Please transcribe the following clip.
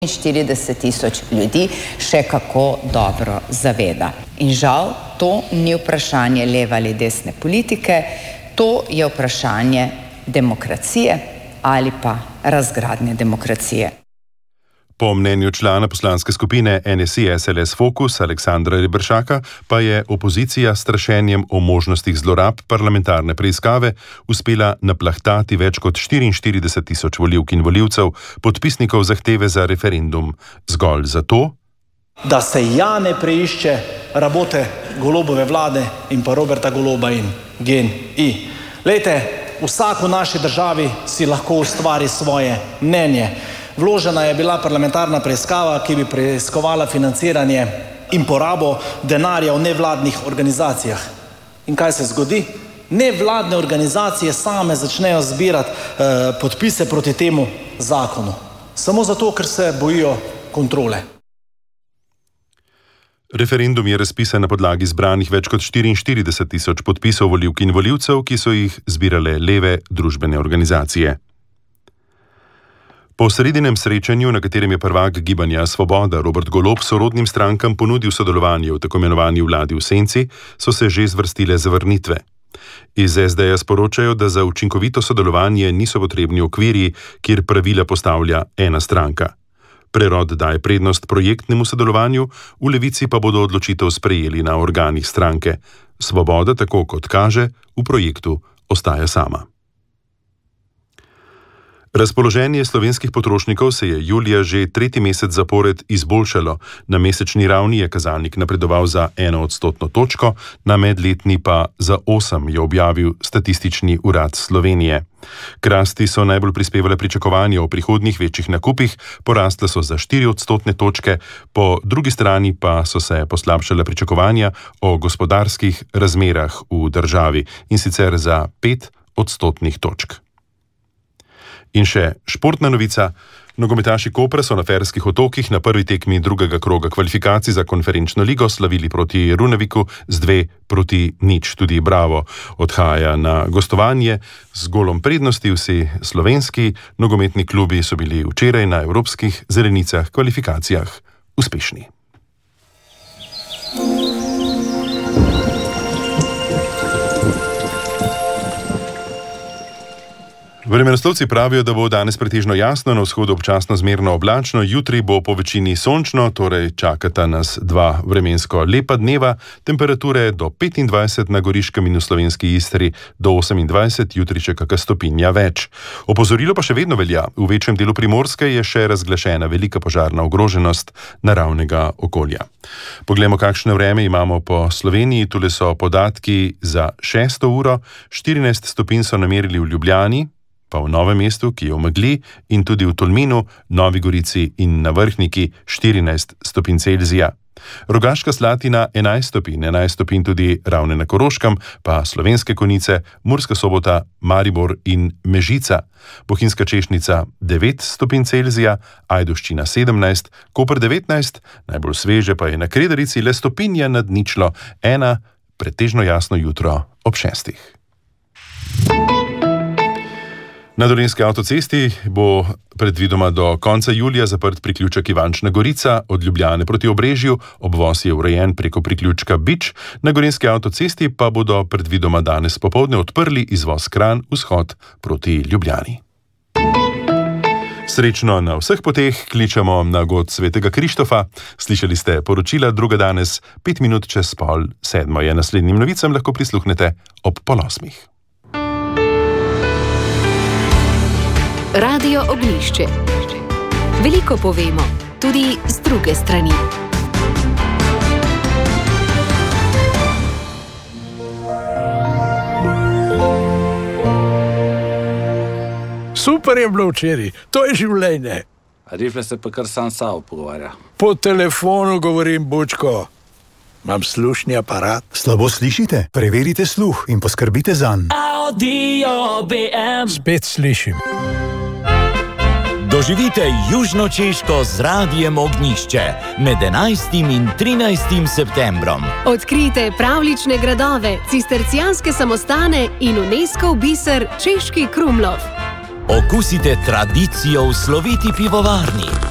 40 000 ljudi še kako dobro zaveda. In žal, to ni vprašanje leve ali desne politike, to je vprašanje demokracije ali pa razgradnje demokracije. Po mnenju člana poslanske skupine NSI-SLS Fokus Aleksandra Reberšaka pa je opozicija s strašenjem o možnostih zlorab parlamentarne preiskave uspela naplahtati več kot 44 000 volivk in volivcev, podpisnikov zahteve za referendum, zgolj zato, da se ne preišče rabote Golobove vlade in pa Roberta Goloba in GEN-I. Lejte, vsak v naši državi si lahko ustvari svoje mnenje. Vložena je bila parlamentarna preiskava, ki bi preiskovala financiranje in porabo denarja v nevladnih organizacijah. In kaj se zgodi? Nevladne organizacije same začnejo zbirati podpise proti temu zakonu. Samo zato, ker se bojijo kontrole. Referendum je razpisan na podlagi zbranih več kot 44 000 podpisov volivk in volivcev, ki so jih zbirale leve družbene organizacije. Po sredinem srečanju, na katerem je prvak gibanja Svoboda Robert Golob sorodnim strankam ponudil sodelovanje v tako imenovani vladi v senci, so se že zvrstile zavrnitve. Iz SD-ja sporočajo, da za učinkovito sodelovanje niso potrebni okvirji, kjer pravila postavlja ena stranka. Prerod daje prednost projektnemu sodelovanju, v Levici pa bodo odločitev sprejeli na organih stranke. Svoboda, tako kot kaže, v projektu ostaja sama. Razpoloženje slovenskih potrošnikov se je julija že 3. mesec zapored izboljšalo. Na mesečni ravni je kazalnik napredoval za 1 odstotno točko, na medletni pa za 8, je objavil Statistični urad Slovenije. K rasti so najbolj prispevale pričakovanja o prihodnjih večjih nakupih, porastle so za 4 odstotne točke, po drugi strani pa so se poslabšale pričakovanja o gospodarskih razmerah v državi, in sicer za 5 odstotnih točk. In še športna novica. Nogometaši Kopra so na Ferskih otokih na prvi tekmi drugega kroga kvalifikacij za konferenčno ligo slavili proti Runaviku z 2-0. Tudi Bravo odhaja na gostovanje z golom prednosti. Vsi slovenski nogometni klubi so bili včeraj na evropskih zelenicah kvalifikacijah uspešni. Vremenoslovci pravijo, da bo danes pretežno jasno, na vzhodu občasno zmerno oblačno, jutri bo po večini sončno, torej čakata nas 2 vremensko lepa dneva, temperature do 25 na Goriškem in v slovenski Istri, do 28, jutri še kakšna stopinja več. Opozorilo pa še vedno velja, v večjem delu Primorske je še razglašena velika požarna ogroženost naravnega okolja. Poglejmo, kakšno vreme imamo po Sloveniji. Tule so podatki za 6. uro, 14 stopinj so namerili v Ljubljani, pa v Novem mestu, ki je v megli, in tudi v Tolminu, Novi Gorici in na Vrhniki 14 stopinj Celzija. Rogaška Slatina 11 stopinj, 11 stopinj tudi Ravne na Koroškem, pa Slovenske Konjice, Murska Sobota, Maribor in Mežica. Bohinjska Češnica 9 stopinj Celzija, Ajdovščina 17, Koper 19, najbolj sveže pa je na Kredarici le stopinja nad ničlo, 1, pretežno jasno jutro ob 6. Na Dolenjski avtocesti bo predvidoma do konca julija zaprt priključek Ivančna Gorica, od Ljubljane proti Obrežju, obvoz je urejen preko priključka Bič, na Gorenjski avtocesti pa bodo predvidoma danes popoldne odprli izvoz Kranj vzhod proti Ljubljani. Srečno na vseh poteh, kličemo na god svetega Krištofa. Slišali ste poročila, druga danes, 5 minut čez 6:30 je. Naslednjim novicam lahko prisluhnete ob 7:30. Radio Ognjišče. Veliko povemo, tudi z druge strani. Super je bilo včeraj, to je življenje. Rifle se pa kar sam sabo pogovarja. Po telefonu govorim, bučko. Imam slušni aparat. Slabo slišite? Preverite sluh in poskrbite zanj. Audio BM. Spet slišim. Doživite Južno Češko z Radijem Ognjišče med 11. in 13. septembrom. Odkrijte pravlične gradove, cistercijanske samostane in UNESCO biser Češki Krumlov. Okusite tradicijo v sloviti pivovarni.